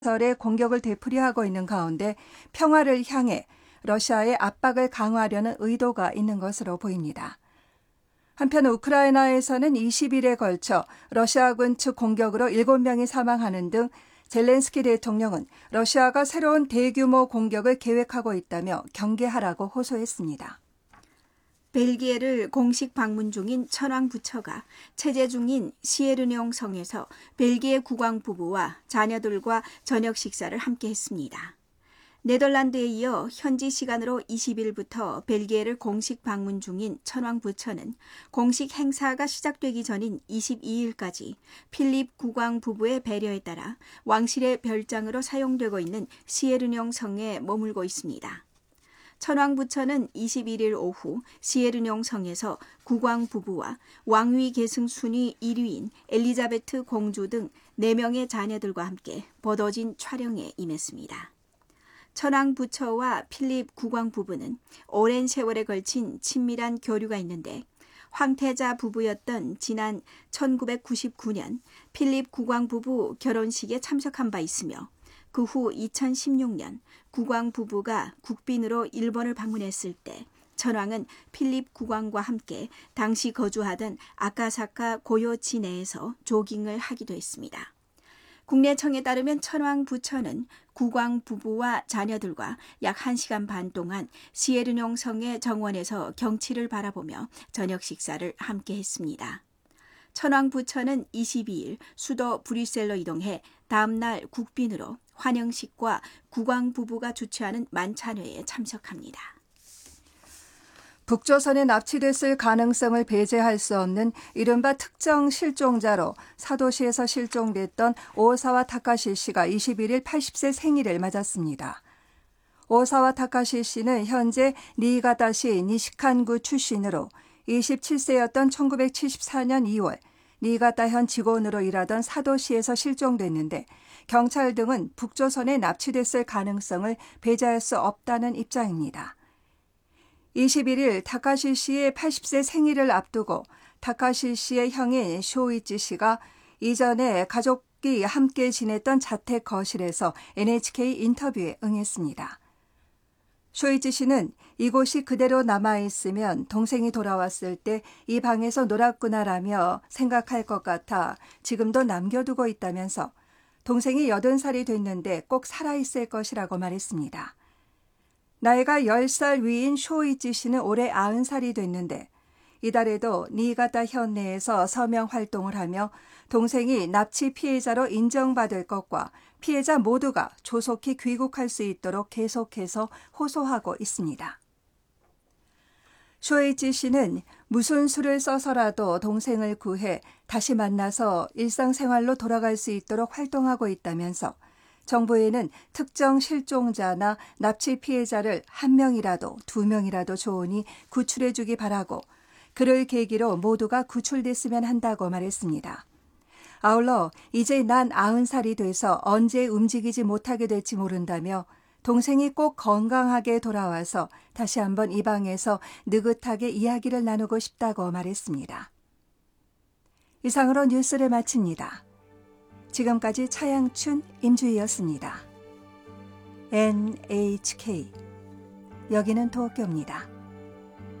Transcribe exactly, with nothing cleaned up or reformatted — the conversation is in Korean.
설에 공격을 되풀이하고 있는 가운데 평화를 향해 러시아의 압박을 강화하려는 의도가 있는 것으로 보입니다. 한편 우크라이나에서는 이십 일에 걸쳐 러시아군 측 공격으로 일곱 명이 사망하는 등 젤렌스키 대통령은 러시아가 새로운 대규모 공격을 계획하고 있다며 경계하라고 호소했습니다. 벨기에를 공식 방문 중인 천황 부처가 체제 중인 시에르뇽 성에서 벨기에 국왕 부부와 자녀들과 저녁 식사를 함께 했습니다. 네덜란드에 이어 현지 시간으로 이십 일부터 벨기에를 공식 방문 중인 천황 부처는 공식 행사가 시작되기 전인 이십이 일까지 필립 국왕 부부의 배려에 따라 왕실의 별장으로 사용되고 있는 시에르뇽 성에 머물고 있습니다. 천황 부처는 이십일 일 오후 시에르뇽 성에서 국왕 부부와 왕위 계승 순위 일 위인 엘리자베트 공주 등 네 명의 자녀들과 함께 버더진 촬영에 임했습니다. 천황 부처와 필립 국왕 부부는 오랜 세월에 걸친 친밀한 교류가 있는데 황태자 부부였던 지난 천구백구십구 년 필립 국왕 부부 결혼식에 참석한 바 있으며 그 후 이천십육 년 국왕 부부가 국빈으로 일본을 방문했을 때 천황은 필립 국왕과 함께 당시 거주하던 아카사카 고요지 내에서 조깅을 하기도 했습니다. 국내청에 따르면 천황 부처는 국왕 부부와 자녀들과 약 한 시간 반 동안 시에르뇽 성의 정원에서 경치를 바라보며 저녁 식사를 함께 했습니다. 천황 부처는 이십이 일 수도 브뤼셀로 이동해 다음 날 국빈으로 환영식과 국왕 부부가 주최하는 만찬회에 참석합니다. 북조선에 납치됐을 가능성을 배제할 수 없는 이른바 특정 실종자로 사도시에서 실종됐던 오사와 타카시 씨가 이십일 일 팔십 세 생일을 맞았습니다. 오사와 타카시 씨는 현재 니이가타시 니시칸구 출신으로 이십칠 세였던 천구백칠십사 년 이월 니이가타현 직원으로 일하던 사도시에서 실종됐는데 경찰 등은 북조선에 납치됐을 가능성을 배제할 수 없다는 입장입니다. 이십일 일 타카시 씨의 팔십 세 생일을 앞두고 타카시 씨의 형인 쇼이치 씨가 이전에 가족이 함께 지냈던 자택 거실에서 엔에이치케이 인터뷰에 응했습니다. 쇼이치 씨는 이곳이 그대로 남아있으면 동생이 돌아왔을 때 이 방에서 놀았구나라며 생각할 것 같아 지금도 남겨두고 있다면서 동생이 여든 살이 됐는데 꼭 살아있을 것이라고 말했습니다. 나이가 열 살 위인 쇼이치 씨는 올해 아흔 살이 됐는데 이달에도 니이가타 현내에서 서명 활동을 하며 동생이 납치 피해자로 인정받을 것과 피해자 모두가 조속히 귀국할 수 있도록 계속해서 호소하고 있습니다. 쇼이치 씨는 무슨 수를 써서라도 동생을 구해 다시 만나서 일상생활로 돌아갈 수 있도록 활동하고 있다면서 정부에는 특정 실종자나 납치 피해자를 한 명이라도 두 명이라도 좋으니 구출해 주기 바라고 그를 계기로 모두가 구출됐으면 한다고 말했습니다. 아울러 이제 난 아흔 살이 돼서 언제 움직이지 못하게 될지 모른다며 동생이 꼭 건강하게 돌아와서 다시 한번 이 방에서 느긋하게 이야기를 나누고 싶다고 말했습니다. 이상으로 뉴스를 마칩니다. 지금까지 차양춘 임주희였습니다. 엔에이치케이 여기는 도쿄입니다.